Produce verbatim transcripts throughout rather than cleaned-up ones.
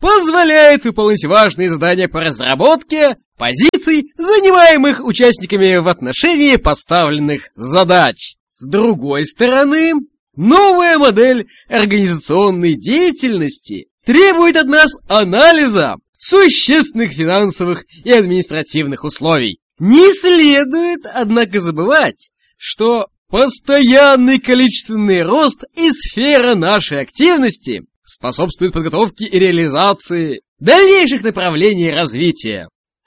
позволяет выполнить важные задания по разработке позиций, занимаемых участниками в отношении поставленных задач. С другой стороны, новая модель организационной деятельности требует от нас анализа существенных финансовых и административных условий. Не следует, однако, забывать, что постоянный количественный рост и сфера нашей активности способствует подготовке и реализации дальнейших направлений развития.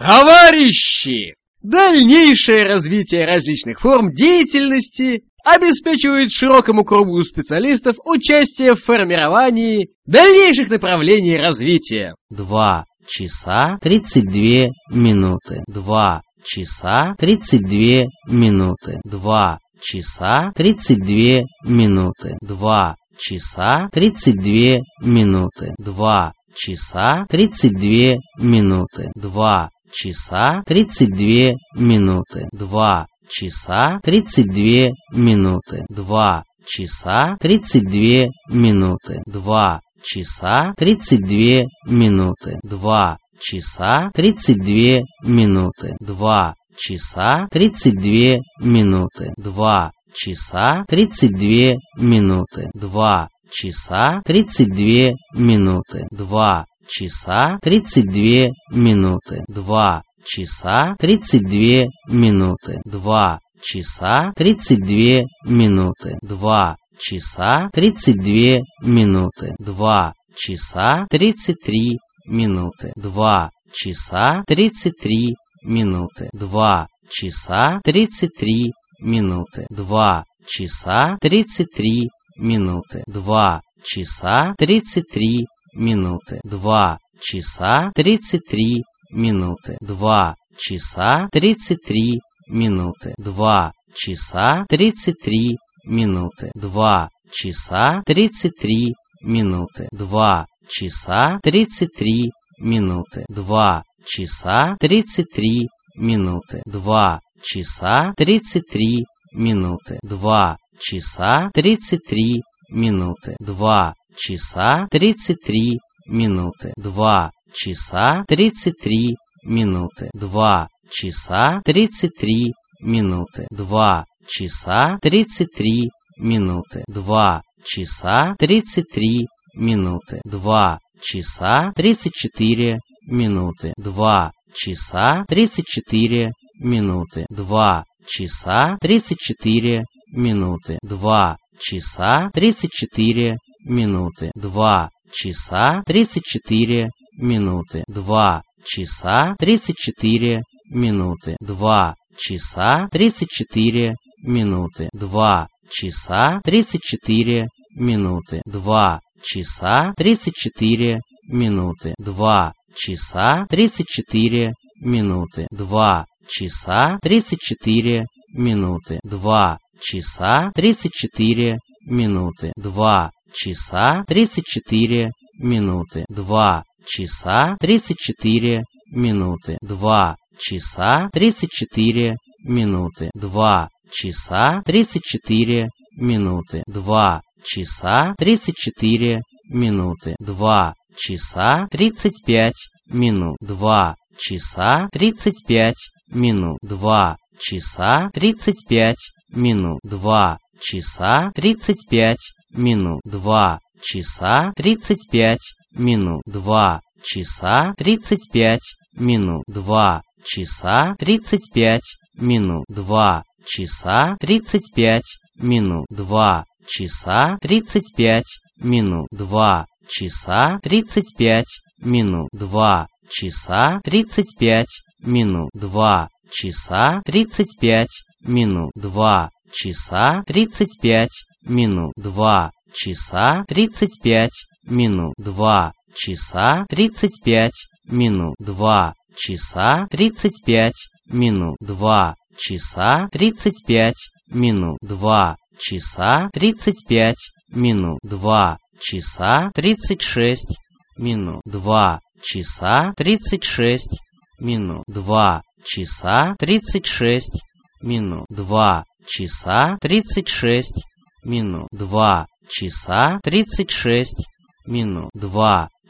Товарищи! Дальнейшее развитие различных форм деятельности обеспечивает широкому кругу специалистов участие в формировании дальнейших направлений развития. Два часа тридцать две минуты. Два часа тридцать две минуты. Два часа тридцать две минуты. Два часа тридцать две минуты. Два часа тридцать две минуты. Два часа тридцать две минуты. Два часа тридцать две минуты. Два часа тридцать две минуты. Два часа тридцать две минуты. Два часа тридцать две минуты. Два часа тридцать две минуты. Два часа тридцать две минуты. Два часа тридцать две минуты. Два часа тридцать две минуты. Два часа тридцать две минуты. Два часа тридцать две минуты. Два часа тридцать две минуты. Два часа тридцать три минуты. Два часа тридцать три минуты. Два часа тридцать три минуты. Два часа тридцать три минуты. Два часа тридцать три минуты. Два часа тридцать три минуты. Два часа тридцать три минуты. Два часа тридцать три минуты. Два часа тридцать три минуты. Два часа тридцать три минуты. Два часа тридцать три минуты. Два часа тридцать три минуты. Два часа тридцать три минуты. Два часа тридцать три минуты. Два часа тридцать три минуты. Два часа тридцать три минуты. Два часа тридцать три минуты. Два часа тридцать три минуты. Два часа тридцать четыре минуты. Два часа тридцать четыре минуты. Два часа тридцать четыре минуты. Два часа тридцать четыре минуты. Два часа тридцать четыре минуты. Два часа тридцать четыре минуты. Два часа тридцать четыре минуты. Два часа тридцать четыре минуты. Два часа тридцать четыре минуты. Два часа тридцать четыре минуты. Два часа тридцать четыре минуты. Два часа тридцать четыре минуты. Два часа тридцать четыре минуты. Два часа тридцать четыре минуты. Два часа тридцать четыре минуты. Два часа тридцать четыре минуты. Два часа тридцать четыре минуты. Два часа тридцать пять минут. Два часа тридцать пять минут. Два часа тридцать пять минут. Два часа тридцать пять минут. Два часа тридцать пять минут. Два часа тридцать пять минут. Два часа тридцать пять минут. Два часа тридцать пять минут. Два часа тридцать пять минут. Два часа тридцать пять минут. Два часа тридцать пять минут. Два часа тридцать пять минут. Два часа тридцать пять минут. Два часа тридцать пять минут. Два часа тридцать пять минут. Два часа тридцать пять минут. Два часа тридцать пять минут. Два часа тридцать пять минут. Два часа тридцать шесть минут. Два часа тридцать шесть минут. Два часа тридцать шесть, минут, два часа тридцать шесть минут, два часа тридцать шесть минут, два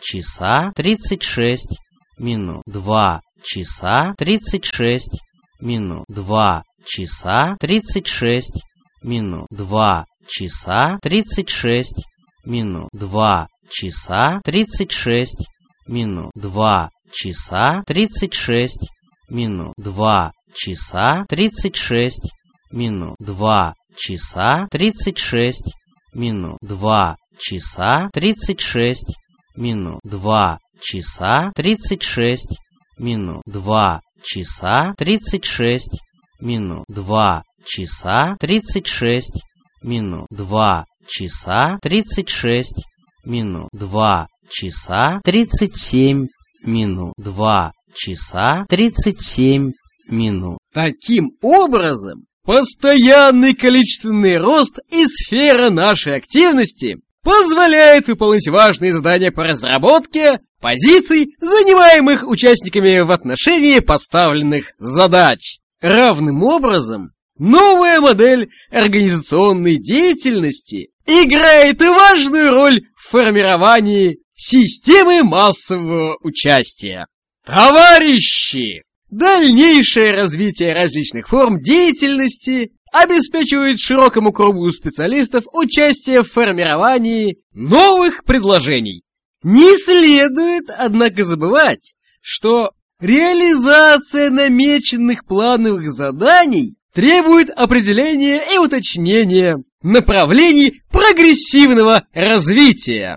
часа тридцать шесть минут. два часа тридцать шесть минут. два часа тридцать шесть минут. два часа тридцать шесть минут. два часа тридцать шесть минут. два часа тридцать шесть минут. два часа тридцать шесть минут. два часа тридцать шесть минут. два часа тридцать шесть минут. два часа тридцать шесть минут. два часа тридцать шесть минут. два часа тридцать шесть минут. два часа тридцать шесть минут. два часа тридцать семь минут. два часа тридцать семь минут. Таким образом, постоянный количественный рост и сфера нашей активности позволяет выполнить важные задания по разработке позиций, занимаемых участниками в отношении поставленных задач. Равным образом, новая модель организационной деятельности играет и важную роль в формировании системы массового участия. Товарищи! Дальнейшее развитие различных форм деятельности обеспечивает широкому кругу специалистов участие в формировании новых предложений. Не следует, однако, забывать, что реализация намеченных плановых заданий требует определения и уточнения направлений прогрессивного развития.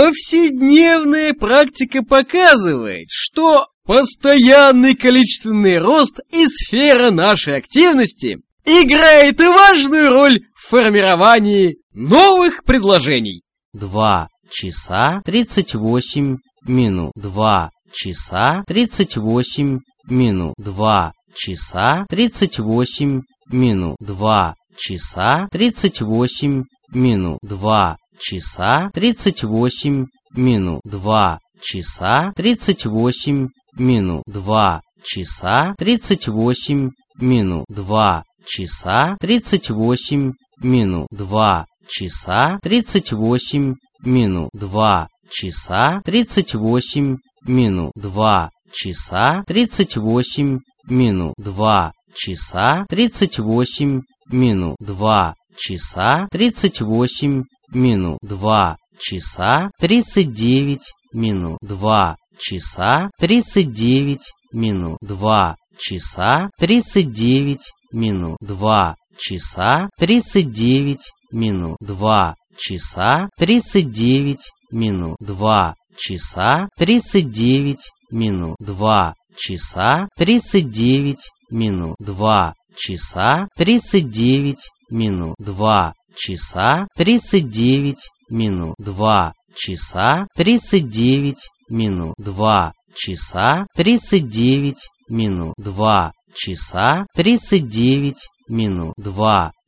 Повседневная практика показывает, что постоянный количественный рост и сфера нашей активности играет и важную роль в формировании новых предложений. два часа тридцать восемь минут. два часа тридцать восемь минут. два часа тридцать восемь минут. два часа тридцать восемь минут. два часа тридцать восемь минут. два часа тридцать восемь минут. два часа тридцать восемь минут. два часа тридцать восемь минут. два часа тридцать восемь минут. два часа тридцать восемь минут. два часа тридцать восемь минут. два часа тридцать восемь минут. два часа тридцать восемь минут. два часа тридцать девять минут. два часа тридцать девять минут. два часа тридцать девять минут. два часа тридцать девять минут. два часа тридцать девять минут. два часа тридцать девять минут. два часа тридцать девять минут. два часа тридцать девять минут. два часа тридцать девять минут. два часа тридцать девять минут. два часа тридцать девять минут. два часа тридцать девять минут. два